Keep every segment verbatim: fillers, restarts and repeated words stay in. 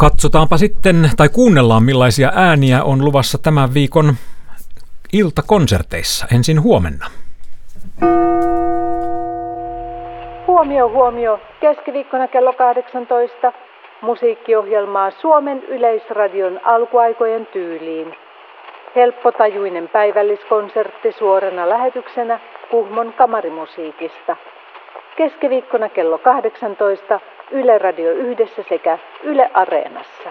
Katsotaanpa sitten, tai kuunnellaan millaisia ääniä on luvassa tämän viikon iltakonserteissa. Ensin huomenna. Huomio, huomio. Keskiviikkona kello kahdeksantoista musiikkiohjelmaa Suomen Yleisradion alkuaikojen tyyliin. Helppotajuinen päivälliskonsertti suorana lähetyksenä Kuhmon kamarimusiikista. Keskiviikkona kello kahdeksantoista Yle Radio Yhdessä sekä Yle Areenassa.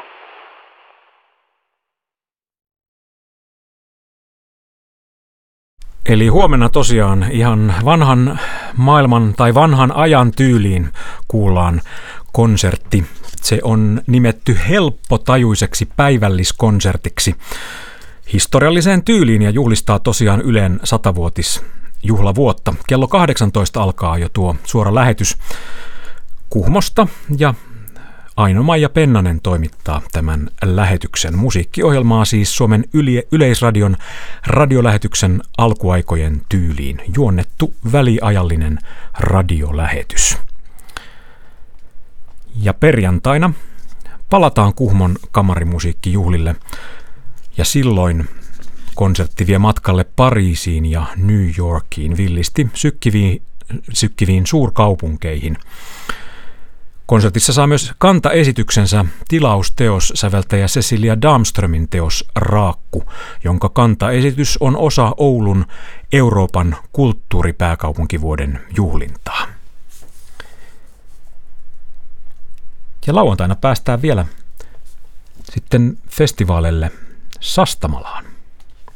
Eli huomenna tosiaan ihan vanhan maailman tai vanhan ajan tyyliin kuullaan konsertti. Se on nimetty helppotajuiseksi päivälliskonsertiksi historialliseen tyyliin ja juhlistaa tosiaan Ylen satavuotisjuhlavuotta. Kello kahdeksantoista alkaa jo tuo suora lähetys Kuhmosta ja Aino-Maija Pennanen toimittaa tämän lähetyksen. Musiikkiohjelmaa siis Suomen yle- Yleisradion radiolähetyksen alkuaikojen tyyliin. Juonnettu väliajallinen radiolähetys. Ja perjantaina palataan Kuhmon kamarimusiikkijuhlille ja silloin konsertti vie matkalle Pariisiin ja New Yorkiin, villisti sykkiviin, sykkiviin suurkaupunkeihin. Konsertissa saa myös kantaesityksensä tilausteos säveltäjä Cecilia Damströmin teos Raakku, jonka kantaesitys on osa Oulun Euroopan kulttuuripääkaupunkivuoden juhlintaa. Ja lauantaina päästään vielä sitten festivaaleille Sastamalaan.